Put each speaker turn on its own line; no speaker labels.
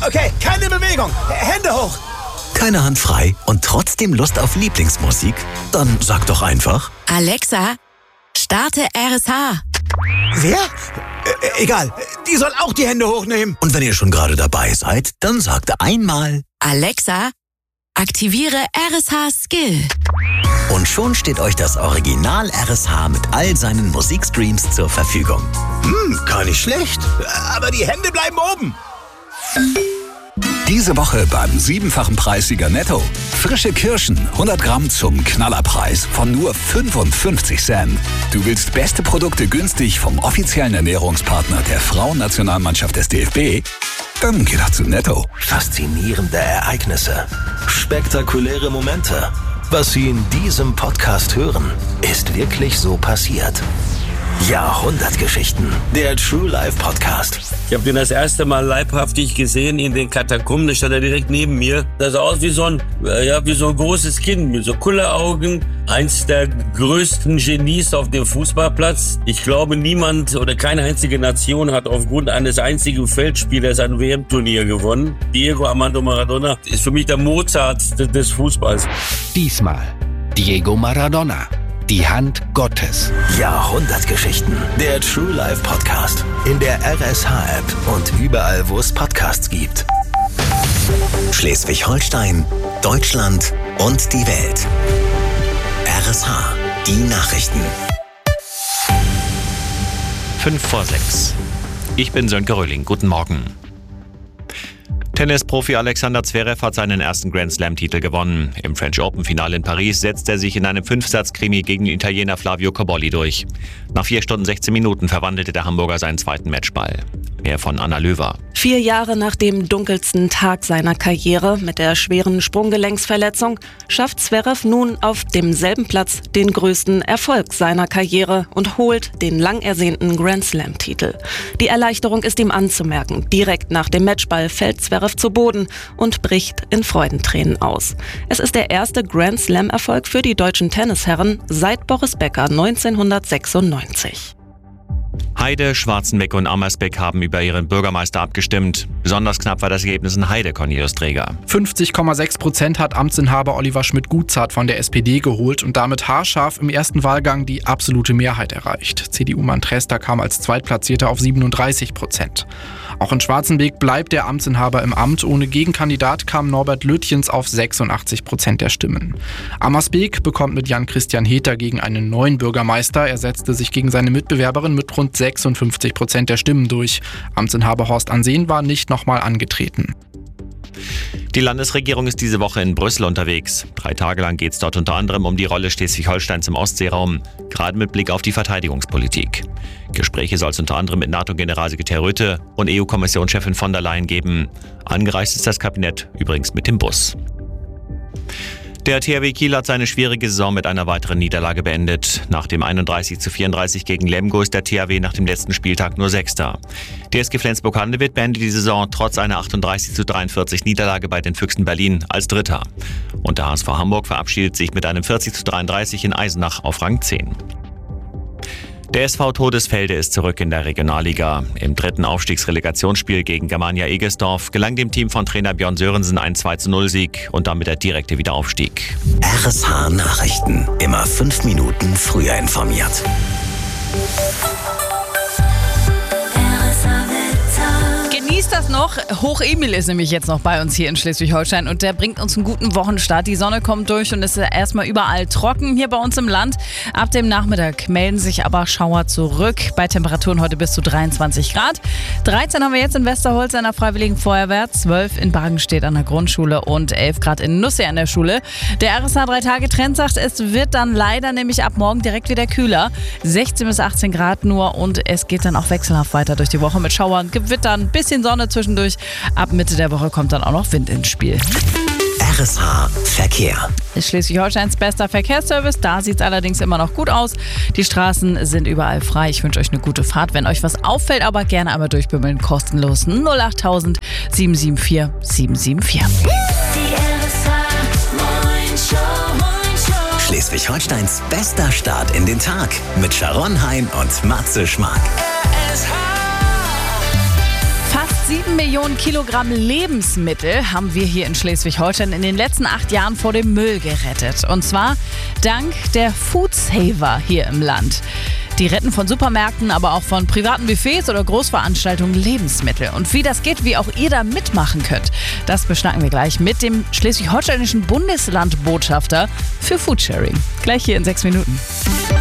Okay, keine Bewegung. Hände hoch.
Keine Hand frei und trotzdem Lust auf Lieblingsmusik? Dann sag doch einfach:
Alexa, starte RSH.
Wer? Egal, die soll auch die Hände hochnehmen.
Und wenn ihr schon gerade dabei seid, dann sagt einmal:
Alexa, aktiviere RSH Skill.
Und schon steht euch das Original RSH mit all seinen Musikstreams zur Verfügung.
Gar nicht schlecht. Aber die Hände bleiben oben.
Diese Woche beim 7-fachen Preissieger Netto. Frische Kirschen, 100 Gramm zum Knallerpreis von nur 55 Cent. Du willst beste Produkte günstig vom offiziellen Ernährungspartner der Frauennationalmannschaft des DFB? Dann geh doch zu Netto.
Faszinierende Ereignisse, spektakuläre Momente. Was Sie in diesem Podcast hören, ist wirklich so passiert. Jahrhundertgeschichten, der True Life Podcast.
Ich habe den das erste Mal leibhaftig gesehen in den Katakomben. Da stand er direkt neben mir. Das sah aus wie so ein großes Kind mit so Kulleraugen. Eins der größten Genies auf dem Fußballplatz. Ich glaube, niemand oder keine einzige Nation hat aufgrund eines einzigen Feldspielers ein WM-Turnier gewonnen. Diego Armando Maradona ist für mich der Mozart des Fußballs.
Diesmal Diego Maradona. Die Hand Gottes.
Jahrhundertgeschichten. Der True Life Podcast. In der RSH-App und überall, wo es Podcasts gibt.
Schleswig-Holstein, Deutschland und die Welt. RSH, die Nachrichten.
5:06. Ich bin Sönke Röhling. Guten Morgen. Tennisprofi Alexander Zverev hat seinen ersten Grand-Slam-Titel gewonnen. Im French Open-Finale in Paris setzt er sich in einem 5-Satz-Krimi gegen den Italiener Flavio Cobolli durch. Nach 4 Stunden 16 Minuten verwandelte der Hamburger seinen zweiten Matchball. Mehr von Anna Löwer.
4 Jahre nach dem dunkelsten Tag seiner Karriere mit der schweren Sprunggelenksverletzung schafft Zverev nun auf demselben Platz den größten Erfolg seiner Karriere und holt den lang ersehnten Grand-Slam-Titel. Die Erleichterung ist ihm anzumerken. Direkt nach dem Matchball fällt Zverev zu Boden und bricht in Freudentränen aus. Es ist der erste Grand-Slam-Erfolg für die deutschen Tennisherren seit Boris Becker 1996.
Heide, Schwarzenbeck und Ammersbeck haben über ihren Bürgermeister abgestimmt. Besonders knapp war das Ergebnis in Heide, Cornelius Träger.
50,6% hat Amtsinhaber Oliver Schmidt-Gutzart von der SPD geholt und damit haarscharf im ersten Wahlgang die absolute Mehrheit erreicht. CDU-Mann Trester kam als Zweitplatzierter auf 37%. Auch in Schwarzenbeck bleibt der Amtsinhaber im Amt. Ohne Gegenkandidat kam Norbert Lötjens auf 86% der Stimmen. Ammersbeek bekommt mit Jan-Christian Heter gegen einen neuen Bürgermeister. Er setzte sich gegen seine Mitbewerberin mit rund 56% der Stimmen durch. Amtsinhaber Horst Ansehen war nicht nochmal angetreten.
Die Landesregierung ist diese Woche in Brüssel unterwegs. 3 Tage lang geht es dort unter anderem um die Rolle Schleswig-Holsteins im Ostseeraum, gerade mit Blick auf die Verteidigungspolitik. Gespräche soll es unter anderem mit NATO-Generalsekretär Rutte und EU-Kommissionschefin von der Leyen geben. Angereist ist das Kabinett übrigens mit dem Bus. Der THW Kiel hat seine schwierige Saison mit einer weiteren Niederlage beendet. Nach dem 31:34 gegen Lemgo ist der THW nach dem letzten Spieltag nur Sechster. Die SG Flensburg-Handewitt beendet die Saison trotz einer 38:43 Niederlage bei den Füchsen Berlin als Dritter. Und der HSV Hamburg verabschiedet sich mit einem 40:33 in Eisenach auf Rang 10. Der SV Todesfelde ist zurück in der Regionalliga. Im 3. Aufstiegsrelegationsspiel gegen Germania Egesdorf gelang dem Team von Trainer Björn Sörensen ein 2:0-Sieg und damit der direkte Wiederaufstieg.
RSH Nachrichten. Immer 5 Minuten früher informiert.
Genießt das noch. Hoch Emil ist nämlich jetzt noch bei uns hier in Schleswig-Holstein und der bringt uns einen guten Wochenstart. Die Sonne kommt durch und es ist erstmal überall trocken hier bei uns im Land. Ab dem Nachmittag melden sich aber Schauer zurück. Bei Temperaturen heute bis zu 23 Grad. 13 haben wir jetzt in Westerholz an der Freiwilligen Feuerwehr, 12 in Bargenstedt an der Grundschule und 11 Grad in Nusse an der Schule. Der RSH 3-Tage-Trend sagt, es wird dann leider nämlich ab morgen direkt wieder kühler. 16 bis 18 Grad nur und es geht dann auch wechselhaft weiter durch die Woche mit Schauern, Gewittern, bisschen Sonne zwischendurch. Ab Mitte der Woche kommt dann auch noch Wind ins Spiel.
RSH Verkehr.
Ist Schleswig-Holsteins bester Verkehrsservice. Da sieht es allerdings immer noch gut aus. Die Straßen sind überall frei. Ich wünsche euch eine gute Fahrt. Wenn euch was auffällt, aber gerne einmal durchbimmeln. Kostenlos 08000 774 774.
Schleswig-Holsteins bester Start in den Tag mit Sharon Hein und Matze Schmark.
Fast 7 Millionen Kilogramm Lebensmittel haben wir hier in Schleswig-Holstein in den letzten 8 Jahren vor dem Müll gerettet. Und zwar dank der Foodsaver hier im Land. Die retten von Supermärkten, aber auch von privaten Buffets oder Großveranstaltungen Lebensmittel. Und wie das geht, wie auch ihr da mitmachen könnt, das beschnacken wir gleich mit dem schleswig-holsteinischen Bundeslandbotschafter für Foodsharing. Gleich hier in 6 Minuten.